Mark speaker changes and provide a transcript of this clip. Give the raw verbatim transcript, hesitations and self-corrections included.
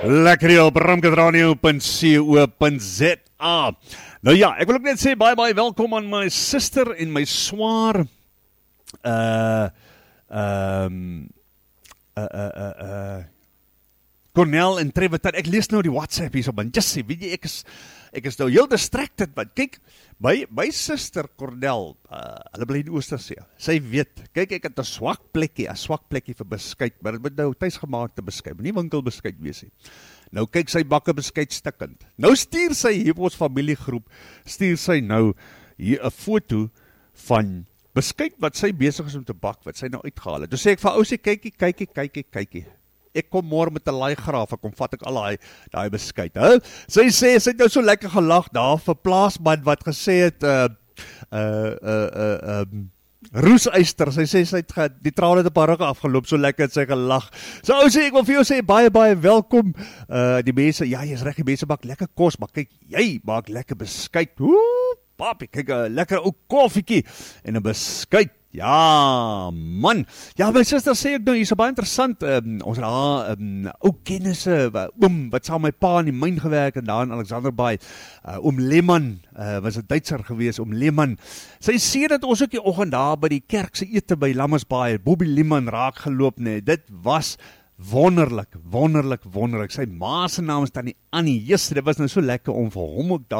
Speaker 1: Lekker hier op ramkadradio punt co punt za. Nou ja, ek wil ook net sê, baie baie welkom aan my sister en my swaar, uh, um, uh, uh, uh, uh, Cornel en Trevor. Ek lees nou die WhatsApp hier so, man, just sê, weet jy, ek is, ek is nou heel distracted, man. Kyk, my, my sister Cornel, uh, hulle bly in Oostersee, sy weet, kyk, ek het 'n swak plekkie, 'n swak plekkie vir beskuit, maar dit moet nou tuisgemaakte beskuit, nie winkelbeskuit wees nie. Nou kyk, sy bakke beskuit stikkend. Nou stuur sy hier op ons familiegroep, stuur sy nou hier 'n foto van beskuit wat sy besig is om te bak, wat sy nou uitgehaal het. Toe sê ek vir ou, sê kykie, kykie, kykie, kykie. Ek kom môre met 'n laai graaf, ek kom vat ek al daai daai beskuit. Hè? Sy sê sy het nou so lekker gelag daar vir plaasman wat gesê het uh uh uh uh um, roesyster. Sy sê sy het die trane het op haar rug afgeloop, so lekker het sy gelag. So ou sê ek wil vir jou sê baie baie welkom. Uh die mense, ja, jy's reg, die mense bak lekker kos, maar kyk, jy maak lekker beskuit. Ooh, papi, kyk 'n lekker ou koffietjie en 'n beskuit. Ja, man. Ja, my suster sê ek nou, hier is baie interessant, um, ons het daar um, ook kennisse, oom, wat saam my pa in die myn gewerk en daar in Alexanderbaai, uh, oom Lehmann, uh, was 'n Duitser gewees, oom Lehmann. Sy sê dat ons ook die oggend daar by die kerk se ete by Lammersbaai, Bobby Lehmann raak geloop, nee, dit was wonderlik, wonderlik, wonderlik. Sy ma se naam is Tannie Annie. Jesus, dit was nou so lekker om vir hom ook daar